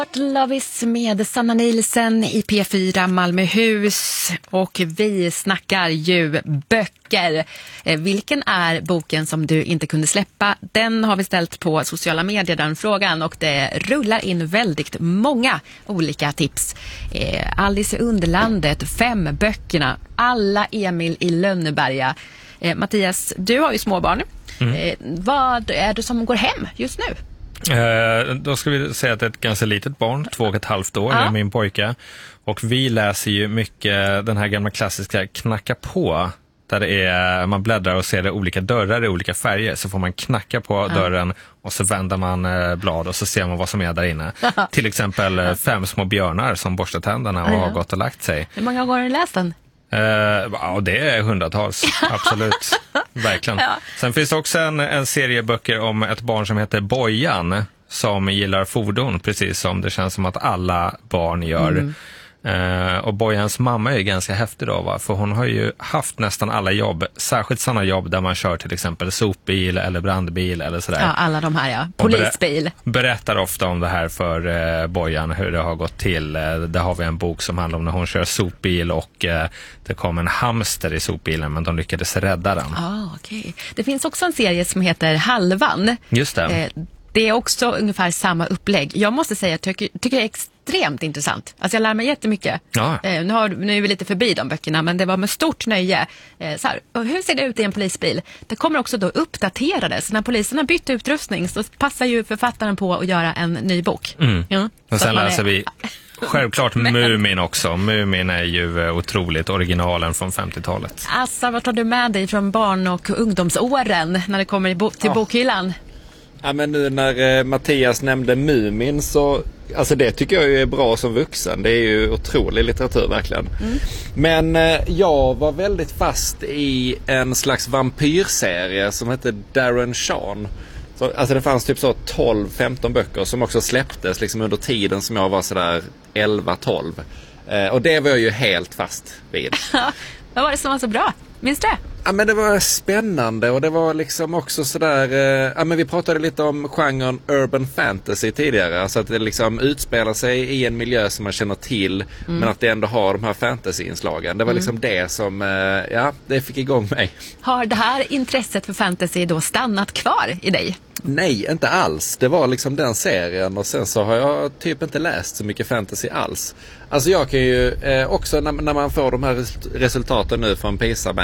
Lovis med Sanna Nielsen i P4 Malmöhus, och vi snackar ju böcker. Vilken är boken som du inte kunde släppa? Den har vi ställt på sociala medier, den frågan, och det rullar in väldigt många olika tips. Alice i Underlandet, 5 böckerna, alla Emil i Lönneberga. Mattias, du har ju småbarn. Vad är det som går hem just nu? Då ska vi säga att det är ett ganska litet barn, 2,5 år, är min pojke. Och vi läser ju mycket den här gamla klassiska knacka på, där det är, man bläddrar och ser det olika dörrar i olika färger, så får man knacka på dörren och så vänder man blad och så ser man vad som är där inne. Till exempel 5 små björnar som borstar tänderna och har gått och lagt sig. Hur många gånger har du läst den? Ja, det är hundratals, absolut. Verkligen. Sen finns det också en serie böcker om ett barn som heter Bojan, som gillar fordon, precis som det känns som att alla barn gör. Och Bojans mamma är ju ganska häftig då, va? För hon har ju haft nästan alla jobb, särskilt sådana jobb där man kör till exempel sopbil eller brandbil eller sådär. Ja, alla de här, polisbil. Berättar ofta om det här för Bojan, hur det har gått till. Där har vi en bok som handlar om när hon kör sopbil och det kom en hamster i sopbilen, men de lyckades rädda den. Okej. Det finns också en serie som heter Halvan. Just det. Det är också ungefär samma upplägg. Jag måste säga att jag tycker det är extremt intressant. Alltså jag lär mig jättemycket. Nu är vi lite förbi de böckerna, men det var med stort nöje. Så här, och hur ser det ut i en polisbil? Det kommer också då uppdaterades. När polisen har bytt utrustning så passar ju författaren på att göra en ny bok. Och sen läser vi självklart Mumin också. Mumin är ju otroligt, originalen från 50-talet. Assa, vad tar du med dig från barn- och ungdomsåren när det kommer till bokhyllan? Ja, men nu när Mattias nämnde Mumin, så alltså det tycker jag är bra som vuxen. Det är ju otrolig litteratur verkligen. Men jag var väldigt fast i en slags vampyrserie som heter Darren Shan. Så, alltså det fanns typ så 12-15 böcker som också släpptes liksom under tiden som jag var sådär 11-12. Och det var jag ju helt fast vid. Vad var det som var så bra? Minns du? Ja, men det var spännande, och det var liksom också sådär, ja, men vi pratade lite om genren urban fantasy tidigare, alltså att det liksom utspelar sig i en miljö som man känner till, men att det ändå har de här fantasy-inslagen. Det var liksom det som, det fick igång mig. Har det här intresset för fantasy då stannat kvar i dig? Nej, inte alls. Det var liksom den serien, och sen så har jag typ inte läst så mycket fantasy alls. Alltså jag kan ju också när man får de här resultaten nu från PISA